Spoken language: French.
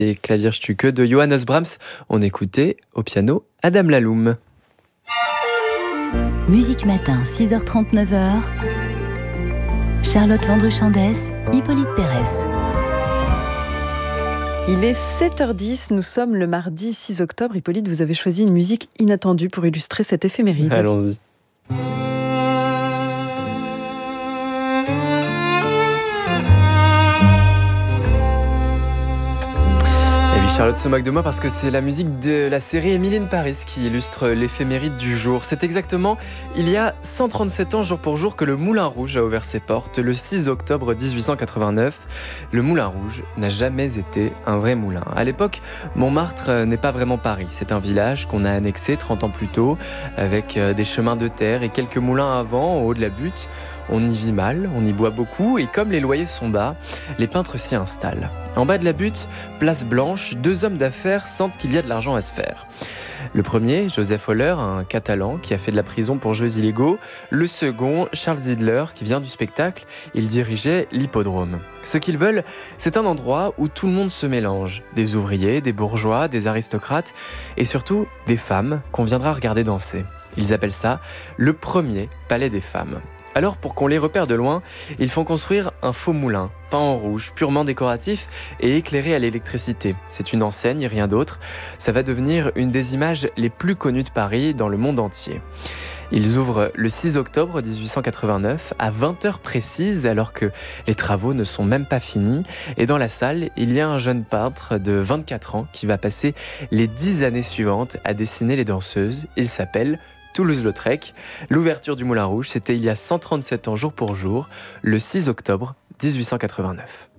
Et Klavierstücke de Johannes Brahms. On écoutait au piano Adam Laloum. Musique Matin, 6h30, 9h. Charlotte Landru-Chandès, Hippolyte Pérez. Il est 7h10, nous sommes le mardi 6 octobre. Hippolyte, vous avez choisi une musique inattendue pour illustrer cette éphéméride. Allons-y. Charlotte se moque de moi parce que c'est la musique de la série Emily in Paris qui illustre l'éphéméride du jour. C'est exactement il y a 137 ans jour pour jour que le Moulin Rouge a ouvert ses portes, le 6 octobre 1889. Le Moulin Rouge n'a jamais été un vrai moulin. À l'époque, Montmartre n'est pas vraiment Paris. C'est un village qu'on a annexé 30 ans plus tôt avec des chemins de terre et quelques moulins avant, au haut de la butte. On y vit mal, on y boit beaucoup et comme les loyers sont bas, les peintres s'y installent. En bas de la butte, place blanche, deux hommes d'affaires sentent qu'il y a de l'argent à se faire. Le premier, Joseph Holler, un Catalan qui a fait de la prison pour jeux illégaux. Le second, Charles Zidler, qui vient du spectacle. Il dirigeait l'hippodrome. Ce qu'ils veulent, c'est un endroit où tout le monde se mélange. Des ouvriers, des bourgeois, des aristocrates et surtout des femmes qu'on viendra regarder danser. Ils appellent ça le premier palais des femmes. Alors, pour qu'on les repère de loin, ils font construire un faux moulin, peint en rouge, purement décoratif et éclairé à l'électricité. C'est une enseigne et rien d'autre. Ça va devenir une des images les plus connues de Paris dans le monde entier. Ils ouvrent le 6 octobre 1889 à 20h précises alors que les travaux ne sont même pas finis. Et dans la salle, il y a un jeune peintre de 24 ans qui va passer les 10 années suivantes à dessiner les danseuses. Il s'appelle Toulouse-Lautrec. L'ouverture du Moulin Rouge, c'était il y a 137 ans jour pour jour, le 6 octobre 1889.